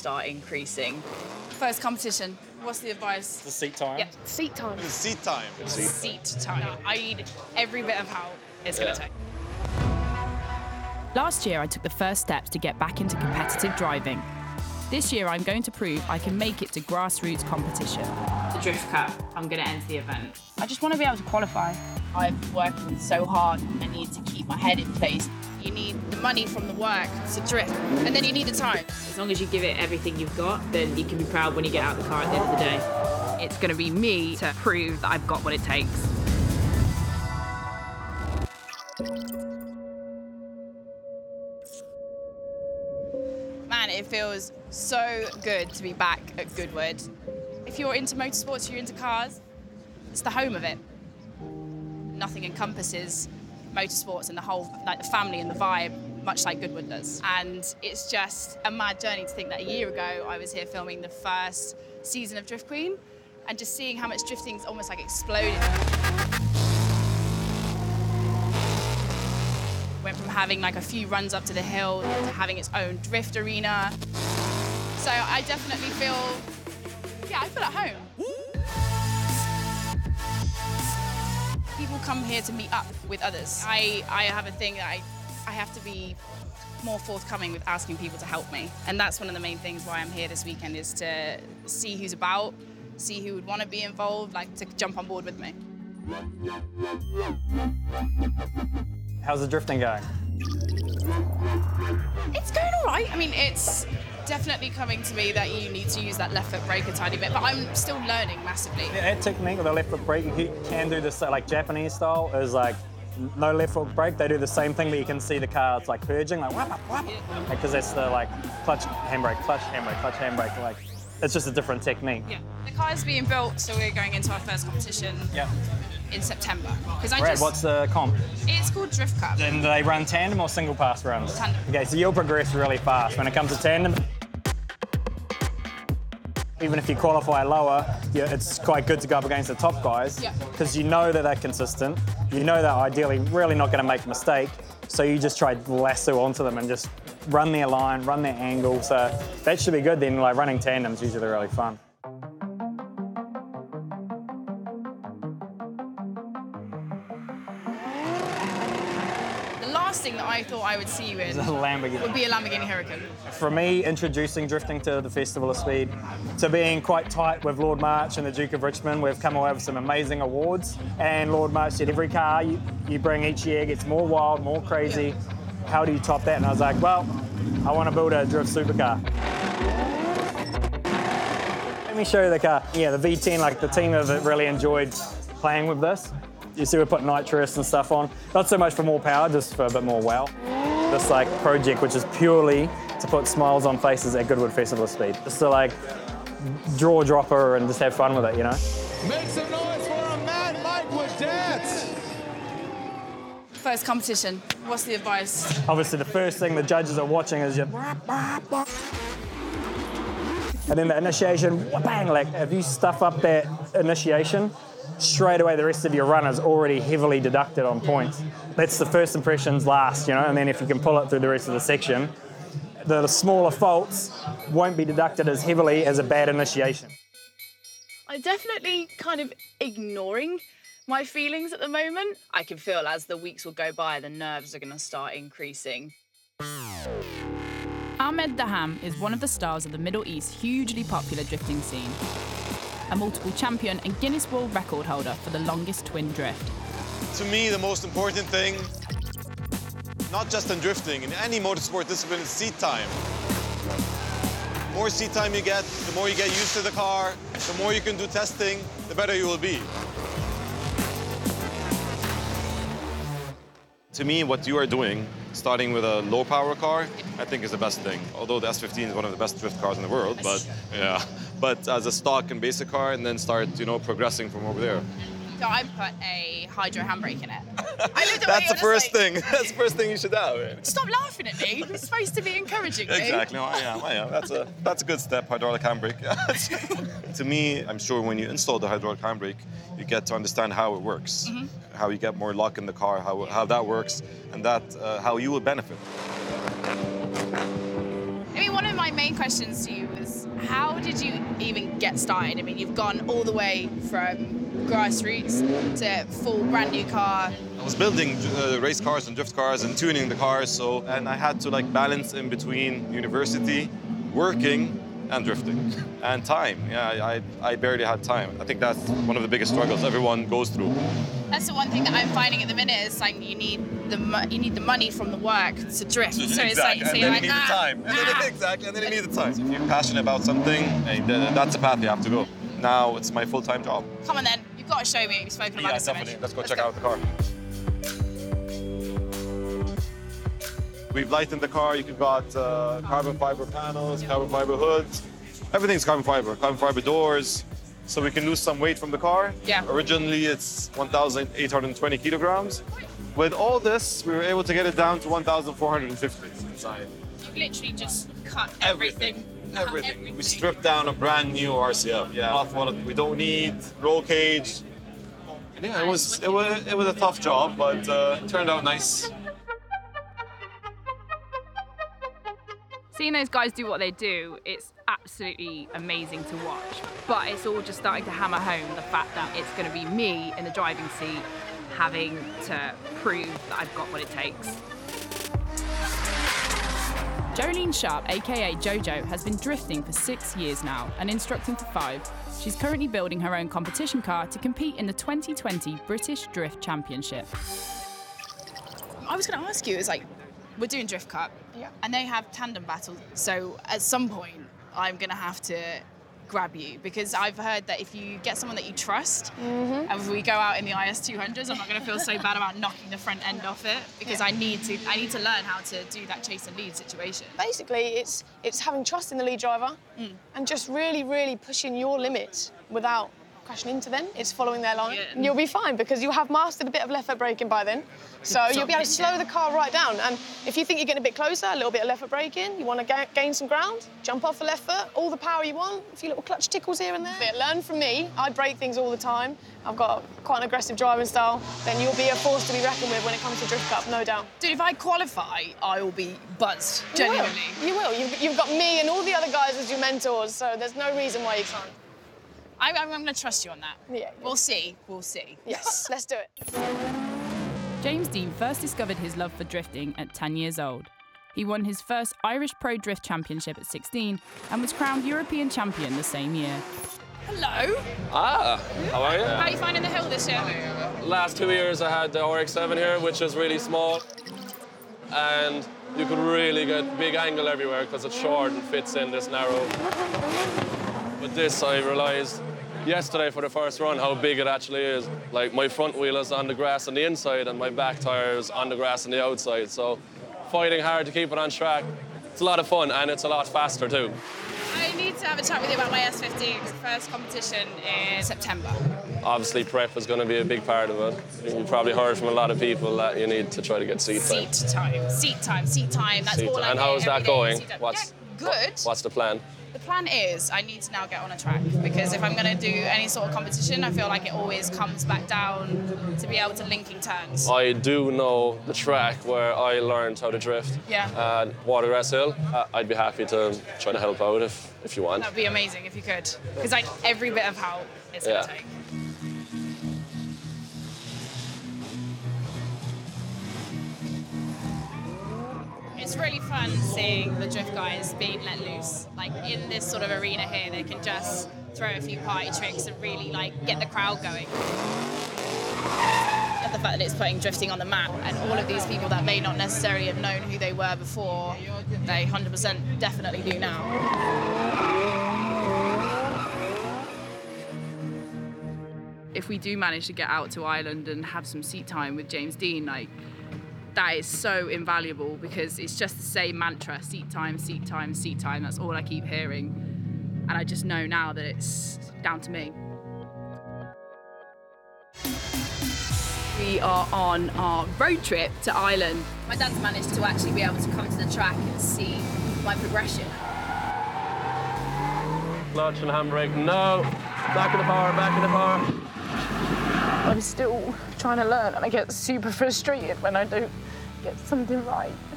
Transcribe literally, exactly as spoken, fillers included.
start increasing. First competition, what's the advice? The seat time? Yeah, seat time. It's seat time. It's seat time. I need every bit of help it's yeah. going to take. Last year, I took the first steps to get back into competitive driving. This year, I'm going to prove I can make it to grassroots competition. The Drift Cup, I'm going to enter the event. I just want to be able to qualify. I'm working so hard. I need to keep my head in place. You need the money from the work to drift, and then you need the time. As long as you give it everything you've got, then you can be proud when you get out of the car at the end of the day. It's going to be me to prove that I've got what it takes. Man, it feels so good to be back at Goodwood. If you're into motorsports, you're into cars, it's the home of it. Nothing encompasses motorsports and the whole, like the family and the vibe, much like Goodwood does. And it's just a mad journey to think that a year ago I was here filming the first season of Drift Queen and just seeing how much drifting's almost like exploded. Went from having like a few runs up to the hill to having its own drift arena. So I definitely feel, yeah, I feel at home. People come here to meet up with others. I, I have a thing that I, I have to be more forthcoming with asking people to help me. And that's one of the main things why I'm here this weekend, is to see who's about, see who would want to be involved, like to jump on board with me. How's the drifting going? It's going all right. I mean, it's definitely coming to me that you need to use that left foot brake a tiny bit, but I'm still learning massively. Yeah, that technique with the left foot brake, you can do this like Japanese style, is like no left foot brake. They do the same thing, but you can see the car, it's like purging, like whap, whap, because yeah. that's the like clutch, handbrake, clutch, handbrake, clutch, handbrake, like it's just a different technique. Yeah. The car's being built, so we're going into our first competition. Yeah. In September. Because I Brad, just, what's the comp? It's called Drift Cup. And do they run tandem or single pass runs? Tandem. Okay, so you'll progress really fast. When it comes to tandem, even if you qualify lower, yeah, it's quite good to go up against the top guys, because yeah. you know that they're consistent, you know they're ideally really not going to make a mistake, so you just try to lasso onto them and just run their line, run their angle, so that should be good then. Like running tandems is usually really fun. Thing that I thought I would see you in a Lamborghini. would be a Lamborghini Huracan. For me, introducing drifting to the Festival of Speed, to being quite tight with Lord March and the Duke of Richmond, we've come away with some amazing awards. And Lord March said every car you, you bring each year gets more wild, more crazy. Yeah. How do you top that? And I was like, well, I want to build a drift supercar. Let me show you the car. Yeah, the V ten, like the team have really enjoyed playing with this. You see we put nitrous and stuff on. Not so much for more power, just for a bit more wow. This like project, which is purely to put smiles on faces at Goodwood Festival of Speed. Just to like draw a dropper and just have fun with it, you know? Make some noise for a man Mike with dance. First competition, what's the advice? Obviously the first thing the judges are watching is your and then the initiation, bang, like if you stuff up that initiation, straight away the rest of your run is already heavily deducted on points. That's the first impressions last, you know, and then if you can pull it through the rest of the section, the smaller faults won't be deducted as heavily as a bad initiation. I'm definitely kind of ignoring my feelings at the moment. I can feel as the weeks will go by, the nerves are going to start increasing. Ahmed Daham is one of the stars of the Middle East's hugely popular drifting scene. A multiple champion and Guinness World Record holder for the longest twin drift. To me, the most important thing, not just in drifting, in any motorsport discipline, is seat time. The more seat time you get, the more you get used to the car, the more you can do testing, the better you will be. To me, what you are doing, starting with a low-power car, I think is the best thing. Although the S fifteen is one of the best drift cars in the world, but yeah. But as a stock and basic car, and then start, you know, progressing from over there. So I put a hydro handbrake in it. I looked at That's the first like, thing. That's the first thing you should have. Stop laughing at me. You're supposed to be encouraging me. Exactly. No, I am. I am. That's a that's a good step. Hydraulic handbrake. To me, I'm sure when you install the hydraulic handbrake, you get to understand how it works, mm-hmm. how you get more lock in the car, how how that works, and that uh, how you will benefit. I mean, one of my main questions to you was, how did you even get started? I mean, you've gone all the way from grassroots to full brand new car. I was building uh, race cars and drift cars and tuning the cars, so and I had to like balance in between university, working, and drifting, and time. Yeah, I, I barely had time. I think that's one of the biggest struggles everyone goes through. That's the one thing that I'm finding at the minute is like you need the mo- you need the money from the work to drift. So exactly. it's like, so and you're then like, you need ah, the time. And ah. then, exactly, and then you need the time. So if you're passionate about something, hey, th- that's a path you have to go. Now it's my full-time job. Come on then, you've got to show me. You've spoken about Yeah, it so definitely. much. Let's go check out the car. We've lightened the car. You've got uh, carbon fiber panels, carbon fiber hoods. Everything's carbon fiber, carbon fiber doors. So we can lose some weight from the car. Yeah. Originally, it's one thousand eight hundred twenty kilograms. With all this, we were able to get it down to one thousand four hundred fifty inside. You've literally just cut everything. Cut Everything. We stripped down a brand new R C F. Yeah. Off what we don't need, roll cage. Yeah, it was it was it was a tough job, but uh, it turned out nice. Seeing those guys do what they do, it's absolutely amazing to watch. But it's all just starting to hammer home the fact that it's going to be me in the driving seat having to prove that I've got what it takes. Jolene Sharp, aka Jojo, has been drifting for six years now and instructing for five. She's currently building her own competition car to compete in the twenty twenty British Drift Championship. I was going to ask you, is like, we're doing Drift Cup, Yeah. and they have tandem battles. So at some point, I'm going to have to grab you because I've heard that if you get someone that you trust, Mm-hmm. and we go out in the I S two hundreds, I'm not going to feel so bad about knocking the front end off it because I need to. I need to learn how to do that chase and lead situation. Basically, it's it's having trust in the lead driver Mm. and just really, really pushing your limits without crashing into them. It's following their line. Yeah. And you'll be fine because you'll have mastered a bit of left foot braking by then. So you'll be able to slow the car right down. And if you think you're getting a bit closer, a little bit of left foot braking, you want to ga- gain some ground, jump off the left foot, all the power you want, a few little clutch tickles here and there. But learn from me. I break things all the time. I've got quite an aggressive driving style. Then you'll be a force to be reckoned with when it comes to Drift Cup, no doubt. Dude, if I qualify, I will be buzzed, You will. genuinely. You will. You've, you've got me and all the other guys as your mentors, so there's no reason why you can't. I, I'm going to trust you on that. Yeah, yeah. We'll see. We'll see. Yes, let's do it. James Dean first discovered his love for drifting at ten years old. He won his first Irish Pro Drift Championship at sixteen and was crowned European champion the same year. Hello. Ah, how are you? How are you finding the hill this year? Last two years I had the R X seven here, which is really small. And you could really get big angle everywhere because it's short and fits in this narrow. But this, I realized yesterday for the first run how big it actually is. Like my front wheel is on the grass on the inside and my back tire is on the grass on the outside. So fighting hard to keep it on track. It's a lot of fun and it's a lot faster too. I need to have a chat with you about my S fifteen. First competition in September. Obviously prep is going to be a big part of it. You probably heard from a lot of people that you need to try to get seat time. Seat time, seat time, seat time. That's Seat all time. I And hear how's that every day, going? seat time. What's- Yeah, good. What's the plan? The plan is I need to now get on a track because if I'm going to do any sort of competition, I feel like it always comes back down to be able to linking turns. I do know the track where I learned how to drift. Yeah. Uh, Watergrass Hill. Uh, I'd be happy to try to help out if, if you want. That would be amazing if you could, because like every bit of help it's going Yeah. to take. It's really fun seeing the drift guys being let loose. Like in this sort of arena here, they can just throw a few party tricks and really like get the crowd going. And the fact that it's putting drifting on the map, and all of these people that may not necessarily have known who they were before, they one hundred percent definitely do now. If we do manage to get out to Ireland and have some seat time with James Dean, like, that is so invaluable because it's just the same mantra, seat time, seat time, seat time. That's all I keep hearing. And I just know now that it's down to me. We are on our road trip to Ireland. My dad's managed to actually be able to come to the track and see my progression. Clutch and handbrake. No. Back in the power, back in the power. I'm still trying to learn and I get super frustrated when I don't get something right.